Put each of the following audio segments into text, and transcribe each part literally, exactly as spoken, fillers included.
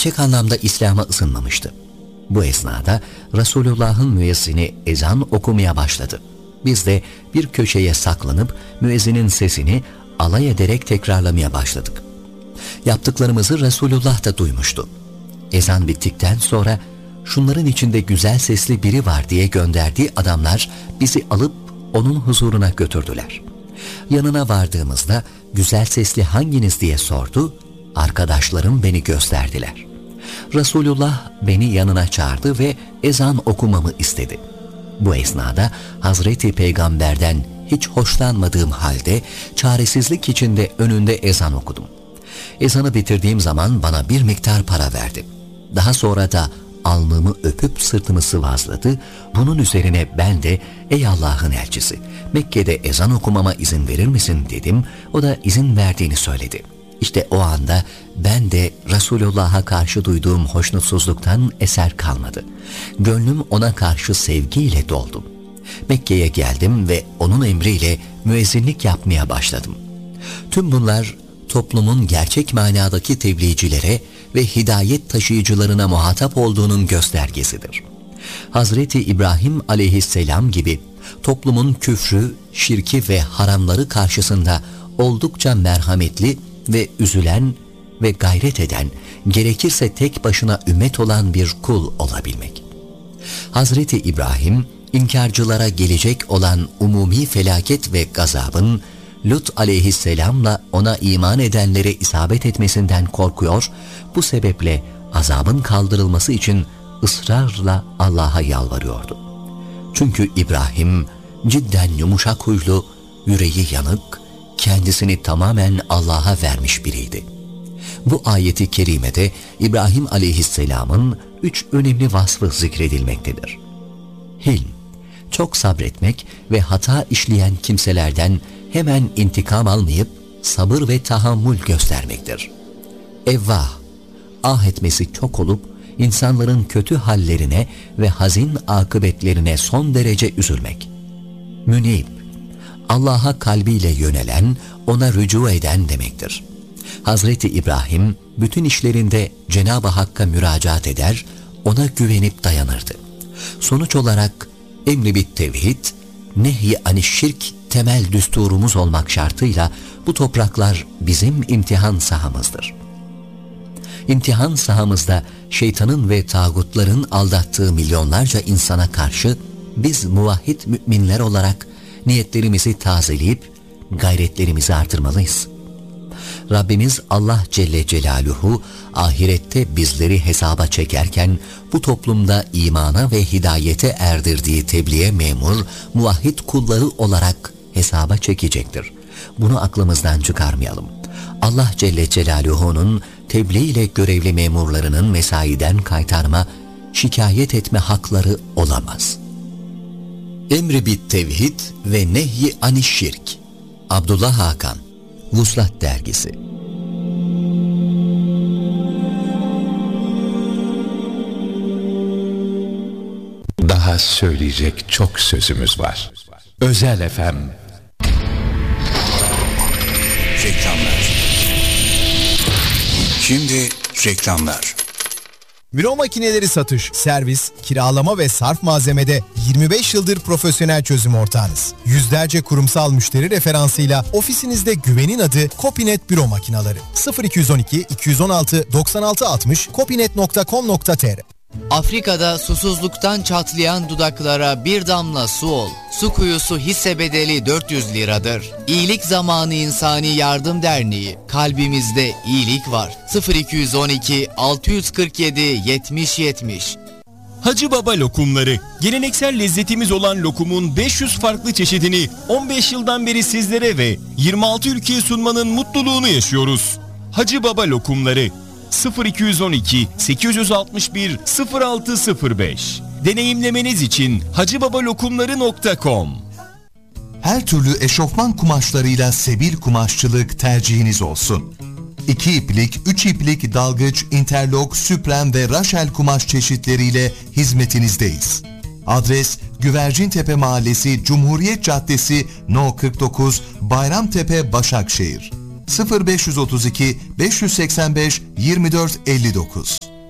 gerçek anlamda İslam'a ısınmamıştı. Bu esnada Resulullah'ın müezzini ezan okumaya başladı. Biz de bir köşeye saklanıp müezzinin sesini alay ederek tekrarlamaya başladık. Yaptıklarımızı Resulullah da duymuştu. Ezan bittikten sonra şunların içinde güzel sesli biri var diye gönderdiği adamlar bizi alıp onun huzuruna götürdüler. Yanına vardığımızda güzel sesli hanginiz diye sordu. Arkadaşlarım beni gösterdiler. Resulullah beni yanına çağırdı ve ezan okumamı istedi. Bu esnada Hazreti Peygamber'den hiç hoşlanmadığım halde çaresizlik içinde önünde ezan okudum. Ezanı bitirdiğim zaman bana bir miktar para verdi. Daha sonra da alnımı öpüp sırtımı sıvazladı. Bunun üzerine ben de ey Allah'ın elçisi Mekke'de ezan okumama izin verir misin dedim. O da izin verdiğini söyledi. İşte o anda ben de Resulullah'a karşı duyduğum hoşnutsuzluktan eser kalmadı. Gönlüm ona karşı sevgiyle doldu. Mekke'ye geldim ve onun emriyle müezzinlik yapmaya başladım. Tüm bunlar toplumun gerçek manadaki tebliğcilere ve hidayet taşıyıcılarına muhatap olduğunun göstergesidir. Hazreti İbrahim aleyhisselam gibi toplumun küfrü, şirki ve haramları karşısında oldukça merhametli ve üzülen ve gayret eden, gerekirse tek başına ümmet olan bir kul olabilmek. Hazreti İbrahim, inkarcılara gelecek olan umumi felaket ve gazabın Lut aleyhisselamla ona iman edenlere isabet etmesinden korkuyor, bu sebeple azabın kaldırılması için ısrarla Allah'a yalvarıyordu. Çünkü İbrahim cidden yumuşak huylu, yüreği yanık, kendisini tamamen Allah'a vermiş biriydi. Bu ayeti kerimede İbrahim aleyhisselamın üç önemli vasfı zikredilmektedir. Hilm, çok sabretmek ve hata işleyen kimselerden hemen intikam almayıp sabır ve tahammül göstermektir. Evvah, ah etmesi çok olup insanların kötü hallerine ve hazin akıbetlerine son derece üzülmek. Münib, Allah'a kalbiyle yönelen, ona rücu eden demektir. Hazreti İbrahim bütün işlerinde Cenab-ı Hakk'a müracaat eder, ona güvenip dayanırdı. Sonuç olarak emri bit tevhid, nehy-i anişşirk temel düsturumuz olmak şartıyla bu topraklar bizim imtihan sahamızdır. İmtihan sahamızda şeytanın ve tağutların aldattığı milyonlarca insana karşı biz muvahhid müminler olarak niyetlerimizi tazeleyip gayretlerimizi artırmalıyız. Rabbimiz Allah Celle Celaluhu ahirette bizleri hesaba çekerken bu toplumda imana ve hidayete erdirdiği tebliğe memur muvahhid kulları olarak hesaba çekecektir. Bunu aklımızdan çıkarmayalım. Allah Celle Celaluhu'nun tebliğ ile görevli memurlarının mesaiden kaytarma, şikayet etme hakları olamaz. Emri bit tevhid ve nehy-i anişşirk. Abdullah Hakan, Vuslat Dergisi. Daha söyleyecek çok sözümüz var. Özel F M. Reklamlar. Şimdi reklamlar. Büro makineleri satış, servis, kiralama ve sarf malzemede yirmi beş yıldır profesyonel çözüm ortağınız. Yüzlerce kurumsal müşteri referansıyla ofisinizde güvenin adı Kopinet Büro Makineleri. sıfır iki on iki iki on altı doksan altı altmış kopinet nokta com nokta tr. Afrika'da susuzluktan çatlayan dudaklara bir damla su ol. Su kuyusu hisse bedeli dört yüz liradır. İyilik Zamanı İnsani Yardım Derneği. Kalbimizde iyilik var. sıfır iki on iki altı kırk yedi yetmiş yetmiş. Hacı Baba lokumları. Geleneksel lezzetimiz olan lokumun beş yüz farklı çeşidini on beş yıldan beri sizlere ve yirmi altı ülkeye sunmanın mutluluğunu yaşıyoruz. Hacı Baba lokumları. sıfır iki on iki sekiz altı bir sıfır altı sıfır beş. Deneyimlemeniz için hacıbabalokumları nokta com. Her türlü eşofman kumaşlarıyla Sebil Kumaşçılık tercihiniz olsun. İki iplik, üç iplik dalgıç, interlok, süpren ve raşel kumaş çeşitleriyle hizmetinizdeyiz. Adres Güvercintepe Mahallesi, Cumhuriyet Caddesi, No kırk dokuz, Bayramtepe, Başakşehir. sıfır beş otuz iki beş seksen beş yirmi dört elli dokuz.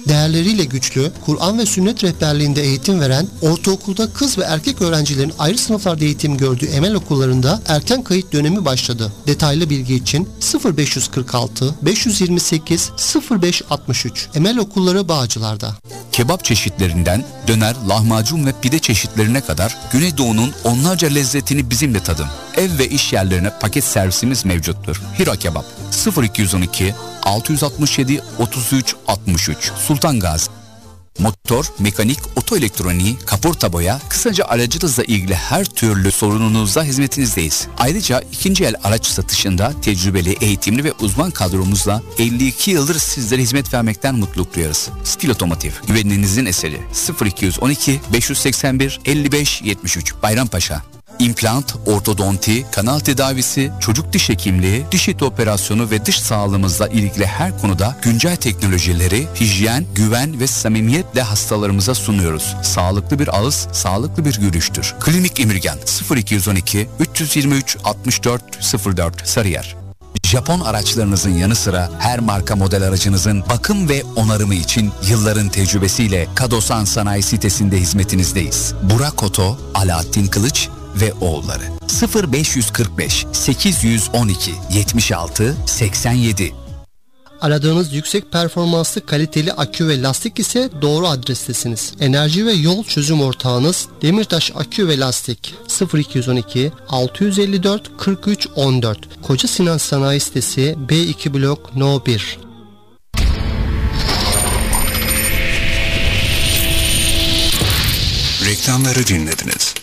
Değerleriyle güçlü, Kur'an ve sünnet rehberliğinde eğitim veren, ortaokulda kız ve erkek öğrencilerin ayrı sınıflarda eğitim gördüğü Emel okullarında erken kayıt dönemi başladı. Detaylı bilgi için sıfır beş kırk altı beş yirmi sekiz sıfır beş altmış üç Emel Okulları Bağcılar'da. Kebap çeşitlerinden döner, lahmacun ve pide çeşitlerine kadar Güneydoğu'nun onlarca lezzetini bizimle tadın. Ev ve iş yerlerine paket servisimiz mevcuttur. Hira Kebap sıfır iki on iki altı altı yedi otuz üç altmış üç Sultan Gazi. Motor, mekanik, oto elektroniği, kaporta boya, kısaca aracınızla ilgili her türlü sorununuzda hizmetinizdeyiz. Ayrıca ikinci el araç satışında tecrübeli, eğitimli ve uzman kadromuzla elli iki yıldır sizlere hizmet vermekten mutluluk duyarız. Stil Otomotiv, güveninizin eseri. sıfır iki on iki beş seksen bir elli beş yetmiş üç Bayrampaşa. İmplant, ortodonti, kanal tedavisi, çocuk diş hekimliği, diş eti operasyonu ve dış sağlığımızla ilgili her konuda güncel teknolojileri, hijyen, güven ve samimiyetle hastalarımıza sunuyoruz. Sağlıklı bir ağız, sağlıklı bir yürüyüştür. Klinik Emirgan sıfır iki on iki üç yirmi üç altmış dört sıfır dört Sarıyer. Japon araçlarınızın yanı sıra her marka model aracınızın bakım ve onarımı için yılların tecrübesiyle Kadosan Sanayi sitesinde hizmetinizdeyiz. Burak Oto, Alaaddin Kılıç ve oğulları. sıfır beş kırk beş sekiz on iki yetmiş altı seksen yedi. Aradığınız yüksek performanslı kaliteli akü ve lastik ise doğru adrestesiniz. Enerji ve yol çözüm ortağınız Demirtaş Akü ve Lastik sıfır iki on iki altı elli dört kırk üç on dört Koca Sinan Sanayi Sitesi B iki Blok No bir. Reklamları dinlediniz.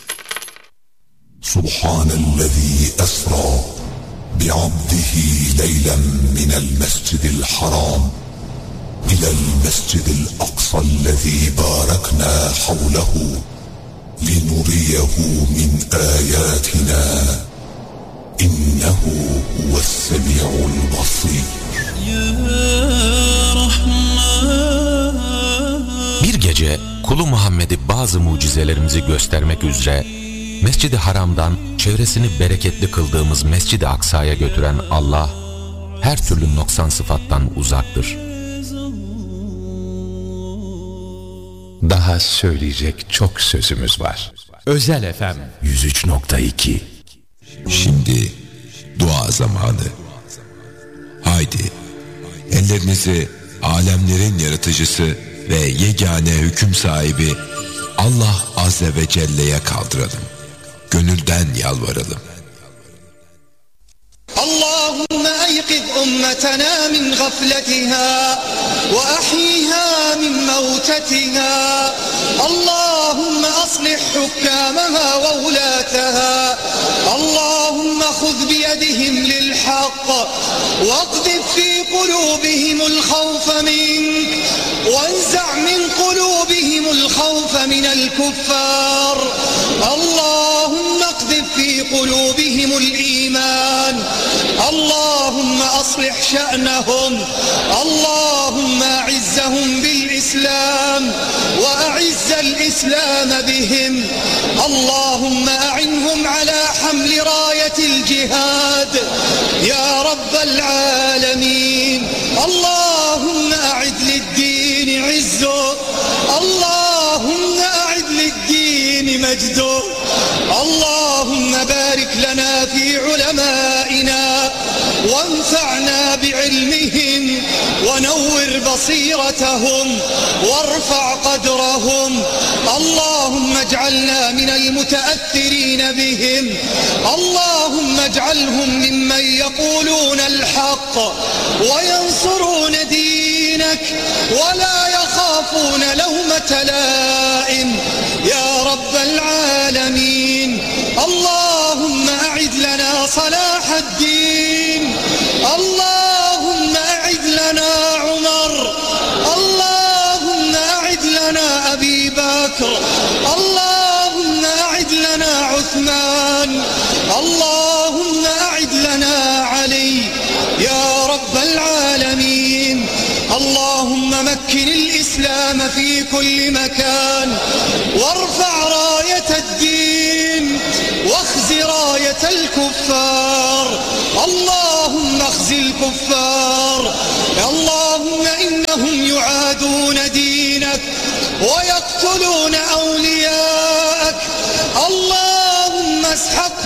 Subhanellezî esrâ bi'abdihi leylen minel mescidil haram ilel mescidil aksallezî bâreknâ havlehu linuriyehu min âyâtinâ innehu huves-semî'ul basîr. Bir gece kulu Muhammed'i bazı mucizelerimizi göstermek üzere Mescid-i Haram'dan çevresini bereketli kıldığımız Mescid-i Aksa'ya götüren Allah her türlü noksan sıfattan uzaktır. Daha söyleyecek çok sözümüz var. Özel Efem yüz üç nokta iki. Şimdi dua zamanı. Haydi ellerinizi alemlerin yaratıcısı ve yegane hüküm sahibi Allah Azze ve Celle'ye kaldıralım. Gönülden yalvaralım. Allahümme eykiz ümmetena min gafletiha ve ahyiha min mevtetiha. Allahümme aslih hukkâmeha ve ulâteha. Allahümme khuz biyedihim lil haqq ve akdif fi kulubihimul khawfe mink ve enza' min kulubihimul khawfe minel kuffar. Allahümme akdif fi kulubihimul iman. اللهم أصلح شأنهم اللهم أعزهم بالإسلام وأعز الإسلام بهم اللهم أعنهم على حمل راية الجهاد يا رب العالمين اللهم أعد للدين عزه اللهم أعد للدين مجده اللهم بارك لنا في علمائنا وانفعنا بعلمهم ونور بصيرتهم وارفع قدرهم اللهم اجعلنا من المتأثرين بهم اللهم اجعلهم ممن يقولون الحق وينصرون دينك ولا يخافون لومة لائم يا رب العالمين اللهم أعد لنا صلاح الدين اللهم أعد لنا عمر اللهم أعد لنا أبي بكر اللهم أعد لنا عثمان اللهم أعد لنا علي يا رب العالمين اللهم مكن الإسلام في كل مكان وارفع راية الدين واخز راية الكفار اللهم اخز الكفار اللهم إنهم يعادون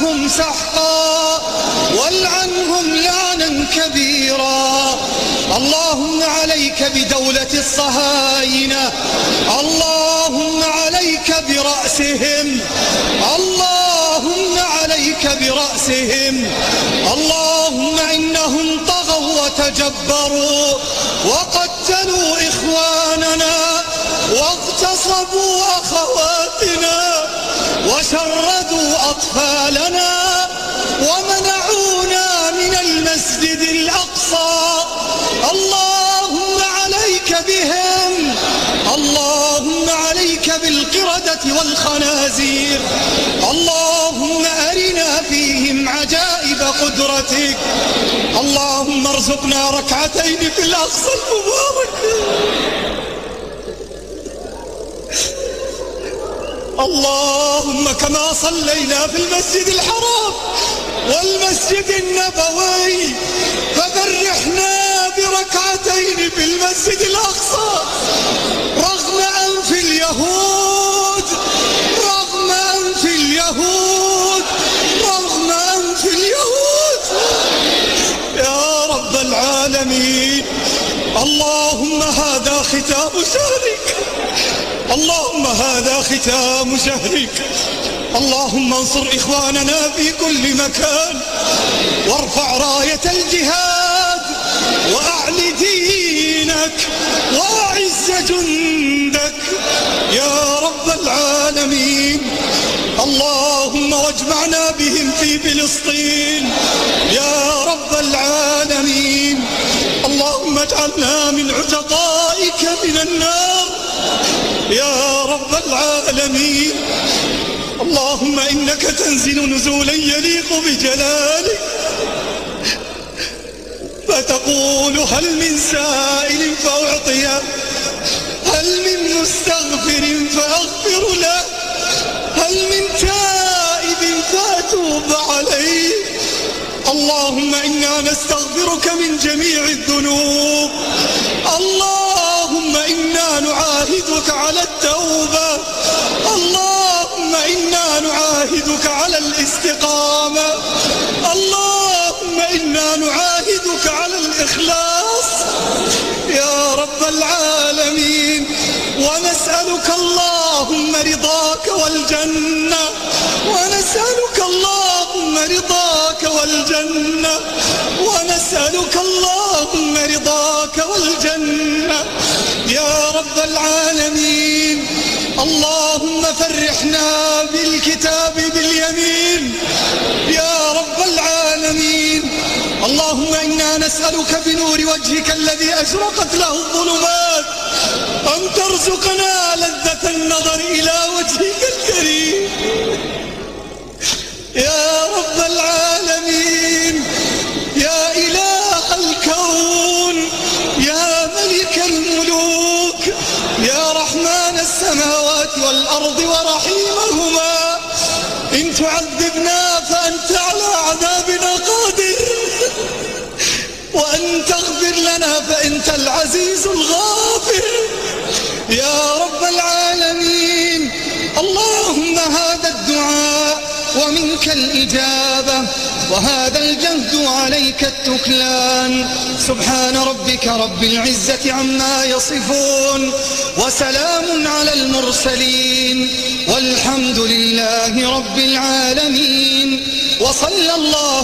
واسحقهم سحقا والعنهم لعنا كبيرا. اللهم عليك بدولة الصهاينة، اللهم عليك برأسهم، اللهم عليك برأسهم. اللهم إنهم طغوا وتجبروا وقتلوا إخواننا واغتصبوا أخواتنا وشردوا أطفالنا ومنعونا من المسجد الأقصى. اللهم عليك بهم، اللهم عليك بالقردة والخنازير. اللهم أرنا فيهم عجائب قدرتك. اللهم ارزقنا ركعتين في الأقصى المبارك. اللهم كما صلينا في المسجد الحرام والمسجد النبوي فبرحنا بركعتين في المسجد الأقصى رغم أنف اليهود، رغم أنف اليهود، رغم أنف اليهود يا رب العالمين. اللهم هذا ختام شهرك، اللهم هذا ختام شهرك. اللهم انصر إخواننا في كل مكان وارفع راية الجهاد وأعل دينك وأعز جندك يا رب العالمين. اللهم واجمعنا بهم في فلسطين يا رب العالمين. اللهم اجعلنا من عتقائك من النار يا رب العالمين. اللهم إنك تنزل نزولا يليق بجلالك فتقول هل من سائل فأعطيه، هل من مستغفر فأغفر له، هل من تائب فأتوب عليه. اللهم إنا نستغفرك من جميع الذنوب. اللهم إنا نعاهدك على التوبة، اللهم إنا نعاهدك على الاستقامة، اللهم إنا نعاهدك على الإخلاص يا رب العالمين. ونسألك اللهم رضاك والجنة، ونسألك اللهم رضاك والجنة، ونسألك اللهم رضاك والجنة يا رب العالمين. اللهم فرحنا بالكتاب باليمين يا رب العالمين. اللهم إنا نسألك بنور وجهك الذي أشرقت له الظلمات أن ترزقنا لذة النظر إلى وجهك الكريم يا رب العالمين. يا إله الكون، يا ملك الملوك، يا رحمن السماوات والأرض ورحيمهما، إن تعذبنا فأنت على عذابنا قادر، وأن تغفر لنا فأنت العزيز الغافر يا رب العالمين. اللهم هذا الدعاء ومنك الإجابة، وهذا الجهد وعليك التكلان. سبحان ربك رب العزة عما يصفون، وسلام على المرسلين، والحمد لله رب العالمين. وصلى الله